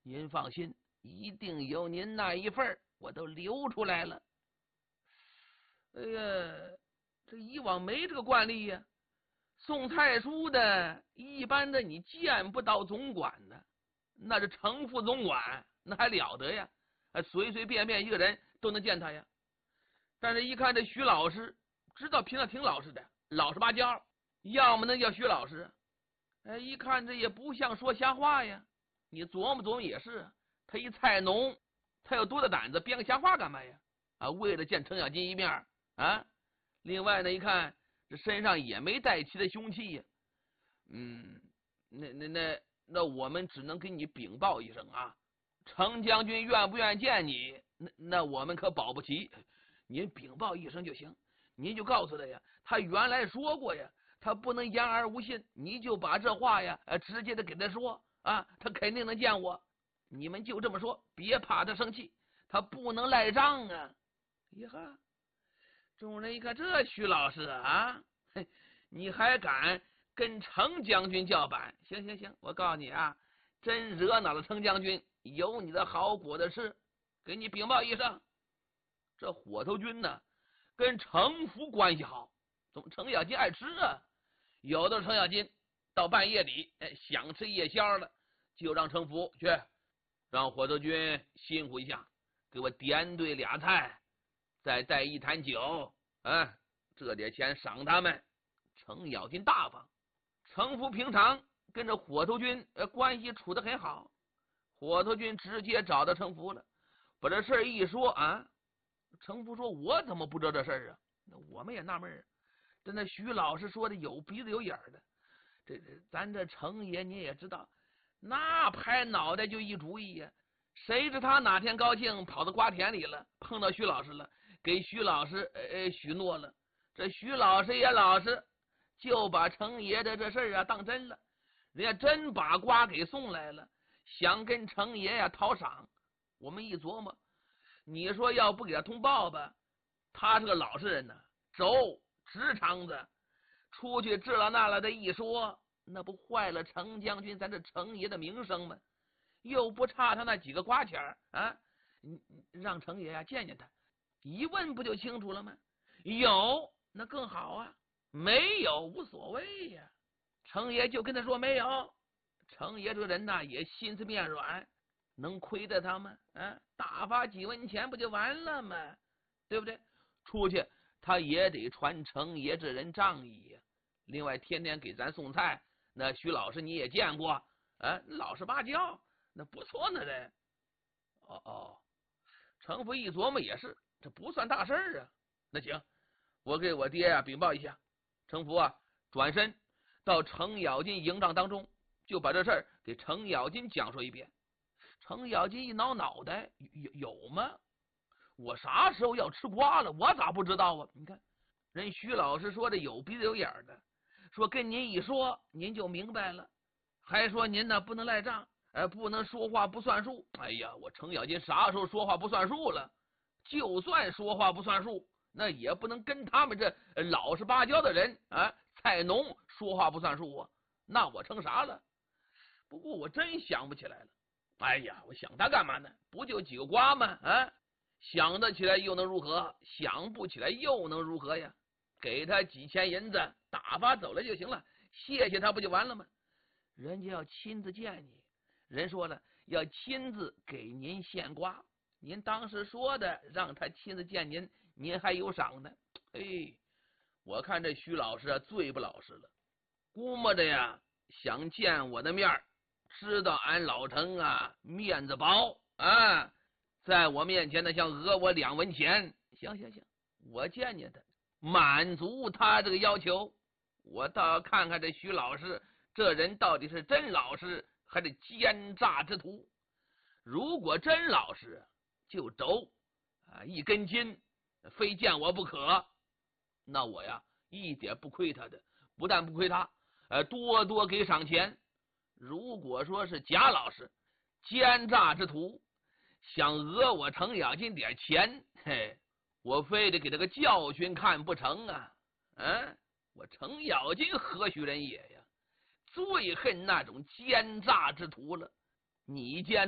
您放心，一定有您那一份，我都留出来了。哎呀，这以往没这个惯例呀。送菜书的，一般的你见不到总管的，那是城副总管，那还了得呀？随随便便一个人都能见他呀。但是一看这徐老师，知道平常挺老实的，老实巴交，要么那叫徐老师。一看这也不像说瞎话呀。你琢磨琢磨也是，他一菜农，他有多大胆子编个瞎话干嘛呀？为了见程咬金一面啊。另外呢，一看这身上也没带其的凶器呀。那我们只能给你禀报一声啊。程将军愿不愿见你，那我们可保不齐。您禀报一声就行，您就告诉他呀，他原来说过呀，他不能言而无信，你就把这话呀直接的给他说啊，他肯定能见我。你们就这么说，别怕他生气，他不能赖账啊。呀哈，众人一看，这徐老师啊，你还敢跟程将军叫板？行行行，我告诉你啊，真惹恼了程将军，有你的好果的事，给你禀报一声。这火头军呢，跟程福关系好，怎么程咬金爱吃啊？有的程咬金到半夜里想吃夜宵了，就让程福去，让火头军辛苦一下，给我点对俩菜，再带一坛酒，这点钱赏他们。程咬金大方，程福平常跟着火头军关系处得很好，火头军直接找到程福了，把这事一说啊。程福说：“我怎么不知道这事啊？那我们也纳闷啊。这那徐老师说的有鼻子有眼的，这咱这程爷你也知道，那拍脑袋就一主意呀。谁知他哪天高兴跑到瓜田里了，碰到徐老师了，给徐老师许诺了。这徐老师也老实，就把程爷的这事啊当真了，人家真把瓜给送来了，想跟程爷呀讨赏。我们一琢磨。”你说要不给他通报吧，他是个老实人呢，直肠子，出去这了那了的一说，那不坏了程将军咱这程爷的名声吗？又不差他那几个瓜钱啊！让程爷见见他，一问不就清楚了吗？有那更好啊，没有无所谓呀。程爷就跟他说没有。程爷这个人呐，也心思面软。能亏得他吗？打发几文钱不就完了吗？对不对？出去他也得传程爷这人仗义呀。另外天天给咱送菜，那徐老师你也见过老实巴交，那不错呢人。程福一琢磨也是，这不算大事啊。那行，我给我爹呀禀报一下。程福啊，转身到程咬金营帐当中，就把这事儿给程咬金讲述一遍。程咬金一挠脑袋，有吗？我啥时候要吃瓜了？我咋不知道啊？你看人徐老师说的有鼻子有眼的，说跟您一说您就明白了，还说您呢不能赖账，不能说话不算数。哎呀，我程咬金啥时候说话不算数了？就算说话不算数，那也不能跟他们这老实巴交的人菜农说话不算数啊，那我成啥了？不过我真想不起来了。哎呀，我想他干嘛呢？不就几个瓜吗？想得起来又能如何？想不起来又能如何呀？给他几千银子，打发走了就行了，谢谢他不就完了吗？人家要亲自见你，人说了要亲自给您献瓜，您当时说的让他亲自见您，您还有赏呢。我看这徐老师最不老实了，估摸着呀想见我的面，知道俺老程面子薄在我面前呢想讹我2文钱。行，我见见他，满足他这个要求。我倒看看这徐老师这人到底是真老实还是奸诈之徒。如果真老实，就轴一根筋，非见我不可。那我呀一点不亏他的，不但不亏他，多多给赏钱。如果说是假老实、奸诈之徒，想讹我程咬金点钱，我非得给他个教训看不成啊！我程咬金何许人也呀？最恨那种奸诈之徒了。你奸